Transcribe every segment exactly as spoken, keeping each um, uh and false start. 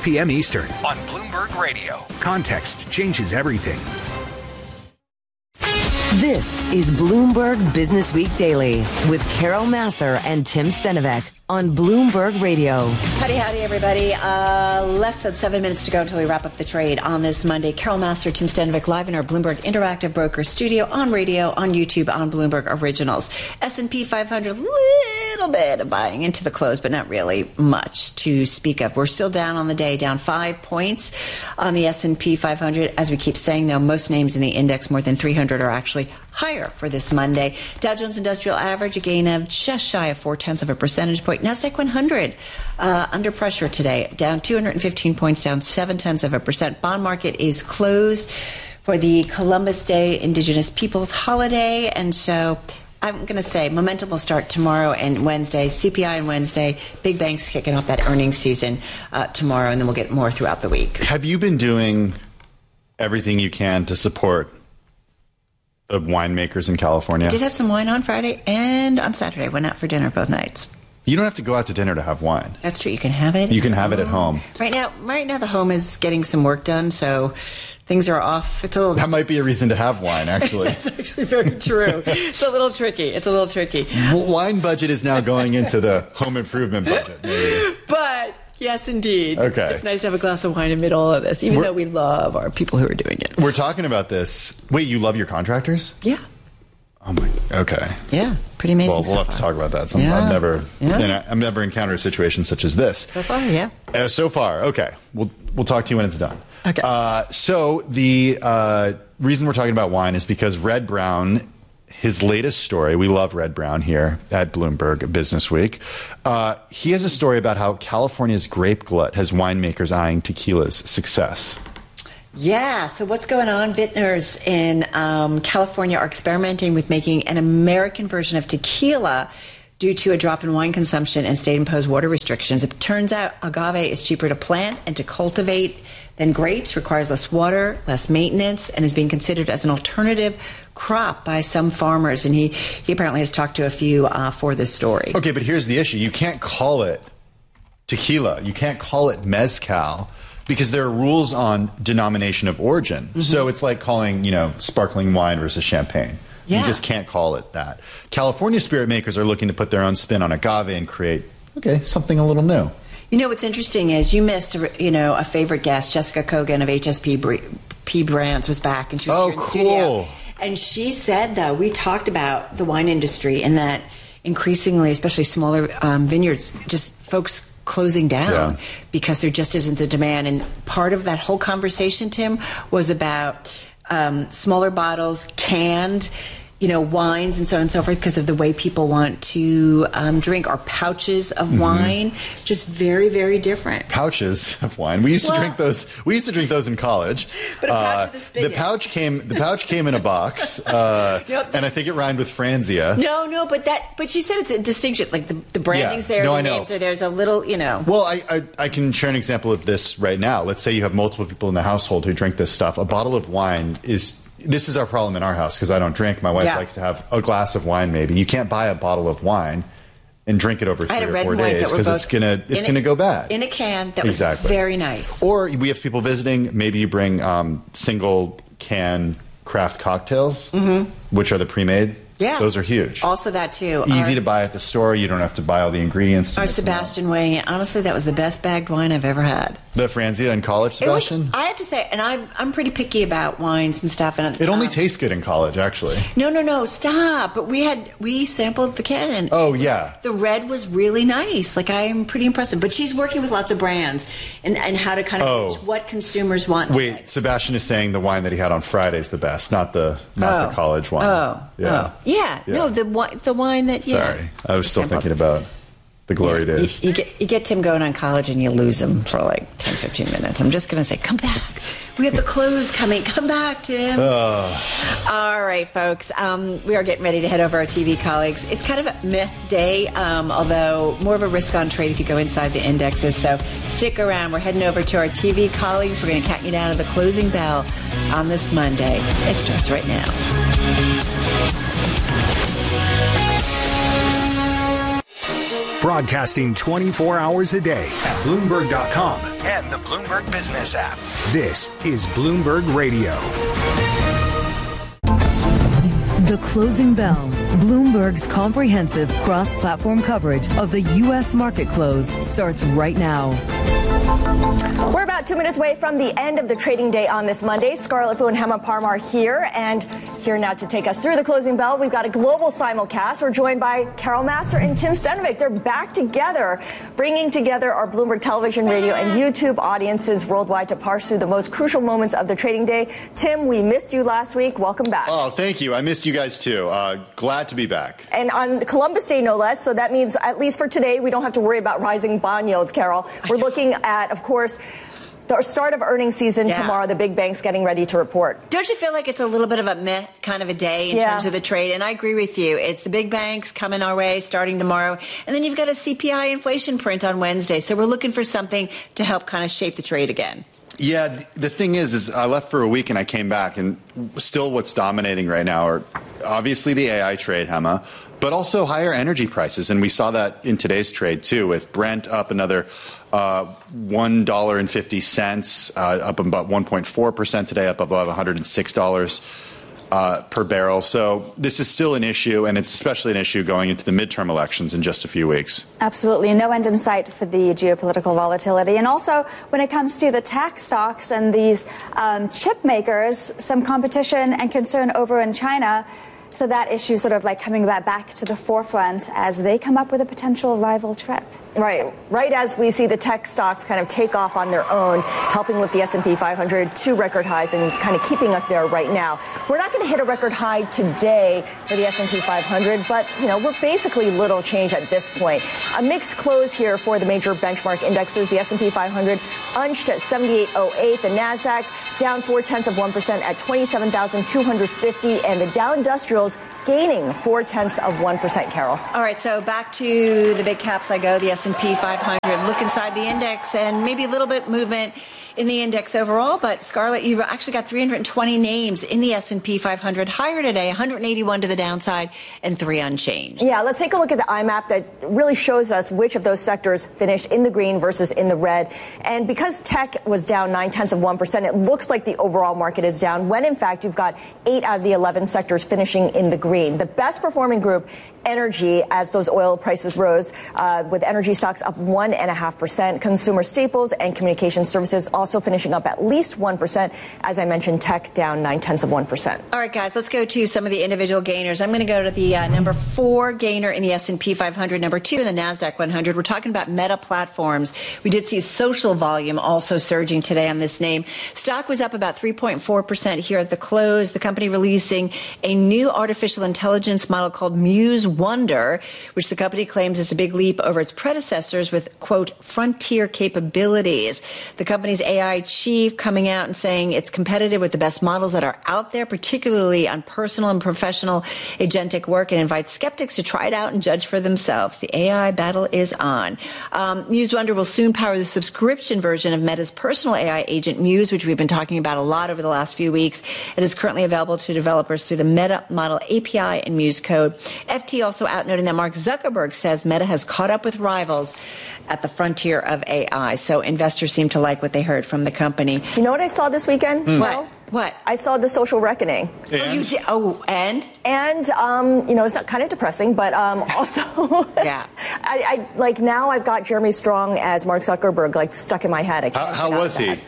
p.m. Eastern on Bloomberg Radio. Context changes everything. This is Bloomberg Business Week Daily with Carol Massar and Tim Stenovec on Bloomberg Radio. Howdy, howdy, everybody. Uh, less than seven minutes to go until we wrap up the trade on this Monday. Carol Massar, Tim Stenovec, live in our Bloomberg Interactive Broker studio, on radio, on YouTube, on Bloomberg Originals. S and P five hundred, little bit of buying into the close, but not really much to speak of. We're still down on the day, down five points on the S and P five hundred. As we keep saying, though, most names in the index, more than three hundred, are actually higher for this Monday. Dow Jones Industrial Average, a gain of just shy of four-tenths of a percentage point. NASDAQ one hundred uh, under pressure today, down two hundred fifteen points, down seven-tenths of a percent. Bond market is closed for the Columbus Day Indigenous Peoples holiday, and so I'm going to say momentum will start tomorrow and Wednesday. C P I on Wednesday. Big banks kicking off that earnings season uh, tomorrow, and then we'll get more throughout the week. Have you been doing everything you can to support the winemakers in California? I did have some wine on Friday and on Saturday. Went out for dinner both nights. You don't have to go out to dinner to have wine. That's true. You can have it. You can have it at home. Right now, right now the home is getting some work done, so things are off. It's a little. That might be a reason to have wine, actually. That's actually very true. It's a little tricky. It's a little tricky. Wine budget is now going into the home improvement budget, maybe. But yes, indeed. Okay. It's nice to have a glass of wine in the middle of this, even We're, though we love our people who are doing it. We're talking about this. Wait, you love your contractors? Yeah. Oh my. Okay. Yeah. Pretty amazing. Well, we'll so have far. to talk about that. Some, Yeah. I've never, Yeah. you know, I've never encountered a situation such as this. So far, yeah. Uh, so far, okay. We'll we'll talk to you when it's done. Okay. Uh, so the uh, reason we're talking about wine is because Red Brown, his latest story, we love Red Brown here at Bloomberg Business Week. Uh, he has a story about how California's grape glut has winemakers eyeing tequila's success. Yeah, so what's going on? Vintners in um, California are experimenting with making an American version of tequila due to a drop in wine consumption and state-imposed water restrictions. It turns out agave is cheaper to plant and to cultivate than grapes, requires less water, less maintenance, and is being considered as an alternative crop by some farmers. And he, he apparently has talked to a few uh, for this story. Okay, but here's the issue. You can't call it tequila. You can't call it mezcal, because there are rules on denomination of origin. Mm-hmm. So it's like calling, you know, sparkling wine versus champagne. Yeah. You just can't call it that. California spirit makers are looking to put their own spin on agave and create, okay, something a little new. You know, what's interesting is you missed, you know, a favorite guest, Jessica Kogan of H S P P Brands was back, and she was oh, here in cool. studio. And she said, though, we talked about the wine industry and that increasingly, especially smaller um, vineyards, just folks closing down yeah. because there just isn't the demand. And part of that whole conversation, Tim, was about um, smaller bottles, canned, you know, wines and so on and so forth, because of the way people want to um, drink, or pouches of mm-hmm. wine, just very, very different. Pouches of wine. We used well, to drink those. We used to drink those in college. But a pouch uh, with a spigot. The pouch came. The pouch came in a box, uh, no, and I think it rhymed with Franzia. No, no, but that. But she said it's a distinction. Like the, the branding's yeah. there, no, the I know. names are there's a little, you know. Well, I, I I can share an example of this right now. Let's say you have multiple people in the household who drink this stuff. A bottle of wine is. This is our problem in our house because I don't drink. My wife yeah. likes to have a glass of wine. Maybe you can't buy a bottle of wine and drink it over three or four days because it's gonna it's gonna go bad in a can. That exactly. was very nice. Or we have people visiting. Maybe you bring um, single can craft cocktails, mm-hmm. which are the pre-made. Yeah, those are huge. Also, that too. Easy our, to buy at the store. You don't have to buy all the ingredients. Our Sebastian Way. Honestly, that was the best bagged wine I've ever had. The Franzia in college, Sebastian. Was, I have to say, and I'm I'm pretty picky about wines and stuff. And it only um, tastes good in college, actually. No, no, no, stop! But we had we sampled the can. And oh yeah, the red was really nice. Like I'm pretty impressive. But she's working with lots of brands and and how to kind of oh. reach what consumers want. Wait, today. Sebastian is saying the wine that he had on Friday is the best, not the not oh. the college wine. Oh, yeah, oh. yeah, yeah. no, the the wine that. Yeah, Sorry, I was still sampled. thinking about the glory yeah. days. You, you, get, you get Tim going on college and you lose him for like ten, fifteen minutes. I'm just going to say, come back. We have the close coming. Come back, Tim. Oh. All right, folks. Um, we are getting ready to head over our T V colleagues. It's kind of a meh day, um, although more of a risk-on trade if you go inside the indexes. So stick around. We're heading over to our T V colleagues. We're going to count you down to the closing bell on this Monday. It starts right now. Broadcasting twenty-four hours a day at Bloomberg dot com and the Bloomberg Business app. This is Bloomberg Radio. The Closing Bell, Bloomberg's comprehensive cross-platform coverage of the U S market close, starts right now. We're about two minutes away from the end of the trading day on this Monday. Scarlett Fu and Hema Parmar here, and here now to take us through the closing bell. We've got a global simulcast. We're joined by Carol Massar and Tim Stenovec. They're back together, bringing together our Bloomberg television, radio, and YouTube audiences worldwide to parse through the most crucial moments of the trading day. Tim, we missed you last week. Welcome back. Oh, thank you. I missed you guys too. Uh, glad to be back. And on Columbus Day, no less. So that means, at least for today, we don't have to worry about rising bond yields, Carol. We're looking at, of course, the start of earnings season yeah. tomorrow, the big banks getting ready to report. Don't you feel like it's a little bit of a meh kind of a day in yeah. terms of the trade? And I agree with you. It's the big banks coming our way starting tomorrow. And then you've got a C P I inflation print on Wednesday. So we're looking for something to help kind of shape the trade again. Yeah, the thing is, is I left for a week and I came back, and still what's dominating right now are obviously the A I trade, Hema, but also higher energy prices. And we saw that in today's trade, too, with Brent up another uh, one dollar and fifty cents, uh, up about one point four percent today, up above one hundred six dollars uh, per barrel. So this is still an issue, and it's especially an issue going into the midterm elections in just a few weeks. Absolutely. No end in sight for the geopolitical volatility. And also, when it comes to the tech stocks and these um, chip makers, some competition and concern over in China. So that issue sort of like coming back, back to the forefront as they come up with a potential rival trip. Right. Right as we see the tech stocks kind of take off on their own, helping lift the S and P five hundred to record highs and kind of keeping us there right now. We're not going to hit a record high today for the S and P five hundred, but, you know, we're basically little change at this point. A mixed close here for the major benchmark indexes. The S and P five hundred unched at seventy-eight oh eight. The NASDAQ down four tenths of one percent at twenty-seven thousand two hundred fifty. And the Dow Industrials gaining four tenths of one percent, Carol. All right, so back to the big caps I go, the S and P five hundred. Look inside the index, and maybe a little bit movement in the index overall. But, Scarlett, you've actually got three hundred twenty names in the S and P five hundred, higher today, one hundred eighty-one to the downside, and three unchanged. Yeah, let's take a look at the I MAP that really shows us which of those sectors finished in the green versus in the red. And because tech was down nine tenths of one percent, it looks like the overall market is down, when in fact you've got eight out of the eleven sectors finishing in the green. The best performing group, energy, as those oil prices rose, uh, with energy stocks up one and a half percent. Consumer staples and communication services also finishing up at least one percent. As I mentioned, tech down nine tenths of one percent. All right, guys, let's go to some of the individual gainers. I'm going to go to the uh, number four gainer in the S and P five hundred, number two in the NASDAQ one hundred. We're talking about Meta Platforms. We did see social volume also surging today on this name. Stock was up about three point four percent here at the close. The company releasing a new artificial intelligence model called Muse Wonder, which the company claims is a big leap over its predecessors with, quote, frontier capabilities. The company's A I chief coming out and saying it's competitive with the best models that are out there, particularly on personal and professional agentic work, and invites skeptics to try it out and judge for themselves. The A I battle is on. Um, Muse Wonder will soon power the subscription version of Meta's personal A I agent, Muse, which we've been talking about a lot over the last few weeks. It is currently available to developers through the Meta Model A P I and Muse Code. F T also out noting that Mark Zuckerberg says Meta has caught up with rivals at the frontier of A I. So investors seem to like what they heard from the company. You know what I saw this weekend? Mm. Well, what? What? I saw The Social Reckoning. And? Oh, you did? Oh, and? And, um, you know, it's not kind of depressing, but um, also, yeah. I, I like now I've got Jeremy Strong as Mark Zuckerberg like stuck in my head. I can't how how was he?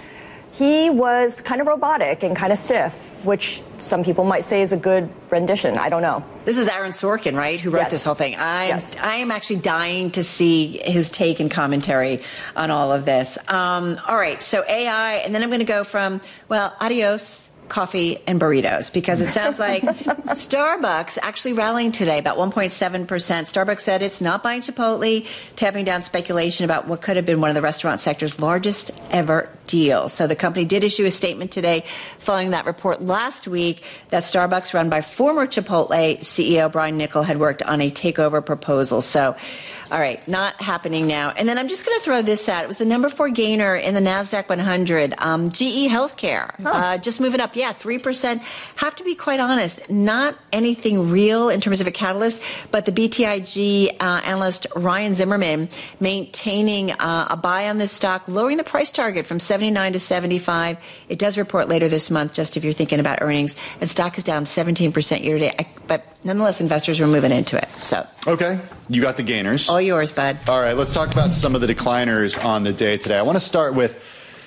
He was kind of robotic and kind of stiff, which some people might say is a good rendition. I don't know. This is Aaron Sorkin, right, who wrote yes. this whole thing. I'm, yes. I am actually dying to see his take and commentary on all of this. Um, all right, so A I, and then I'm going to go from, well, adios, coffee and burritos, because it sounds like Starbucks actually rallying today about one point seven percent. Starbucks said it's not buying Chipotle, tamping down speculation about what could have been one of the restaurant sector's largest ever deals. So the company did issue a statement today following that report last week that Starbucks, run by former Chipotle C E O Brian Niccol, had worked on a takeover proposal. So All right, not happening now. And then I'm just going to throw this out. It was the number four gainer in the NASDAQ one hundred. Um, G E Healthcare, huh. uh, just moving up. Yeah, three percent. Have to be quite honest, not anything real in terms of a catalyst, but the B T I G uh, analyst Ryan Zimmerman maintaining uh, a buy on this stock, lowering the price target from seventy-nine to seventy-five. It does report later this month, just if you're thinking about earnings. And stock is down seventeen percent year to date. But nonetheless, investors were moving into it. So okay, you got the gainers. All yours, bud. All right, let's talk about some of the decliners on the day today. I want to start with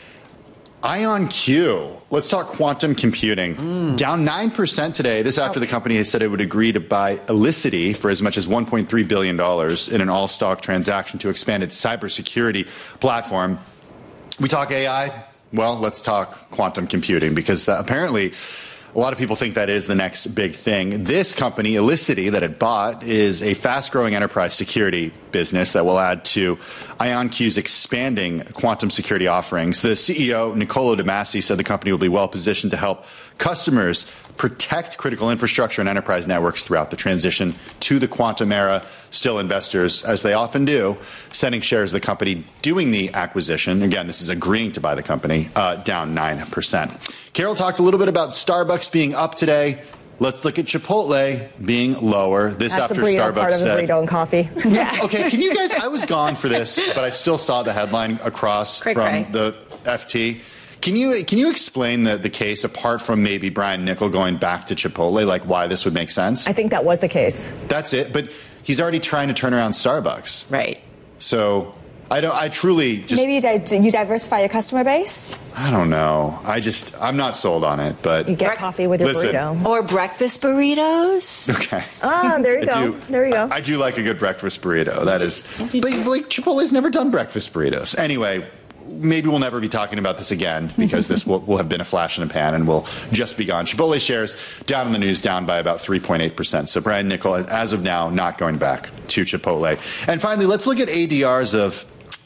IonQ. Let's talk quantum computing. Mm. Down nine percent today. This after oh. the company has said it would agree to buy Elicity for as much as one point three billion dollars in an all-stock transaction to expand its cybersecurity platform. We talk A I. Well, let's talk quantum computing, because that apparently a lot of people think that is the next big thing. This company, Elicity, that it bought, is a fast-growing enterprise security business that will add to IonQ's expanding quantum security offerings. The C E O, Niccolo de Masi, said the company will be well-positioned to help customers protect critical infrastructure and enterprise networks throughout the transition to the quantum era. Still, investors, as they often do, sending shares of the company doing the acquisition. Again, this is agreeing to buy the company, uh, down nine percent. Carol talked a little bit about Starbucks being up today. Let's look at Chipotle being lower. This That's after a burrito, Starbucks part of said, a burrito and coffee. Yeah. Okay, can you guys, I was gone for this, but I still saw the headline across cray, from cray. the F T. Can you can you explain the, the case, apart from maybe Brian Niccol going back to Chipotle, like why this would make sense? I think that was the case. That's it. But he's already trying to turn around Starbucks. Right. So I don't. I truly just. Maybe you, di- you diversify your customer base? I don't know. I just. I'm not sold on it. But You get coffee with your Listen. burrito. Or breakfast burritos. Okay. Ah, there you I go. do- there you go. I, I do like a good breakfast burrito. That is. But like Chipotle's never done breakfast burritos. Anyway. Maybe we'll never be talking about this again, because this will, will have been a flash in a pan and will just be gone. Chipotle shares down in the news, down by about three point eight percent. So Brian Niccol, as of now, not going back to Chipotle. And finally, let's look at A D Rs of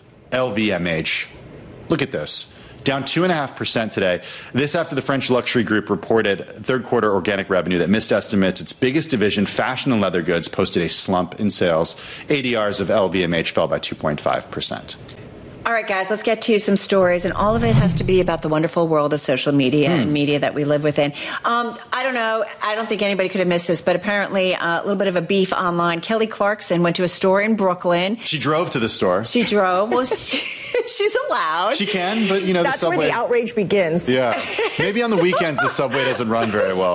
L V M H. Look at this. Down two point five percent today. This after the French luxury group reported third quarter organic revenue that missed estimates. Its biggest division, fashion and leather goods, posted a slump in sales. A D Rs of L V M H fell by two point five percent. All right, guys, let's get to some stories. And all of it has to be about the wonderful world of social media mm. and media that we live within. Um, I don't know. I don't think anybody could have missed this, but apparently uh, a little bit of a beef online. Kelly Clarkson went to a store in Brooklyn. She drove to the store. She drove. Well, she, she's allowed. She can, but, you know, That's the subway. where the outrage begins. Yeah. Maybe on the weekends the subway doesn't run very well.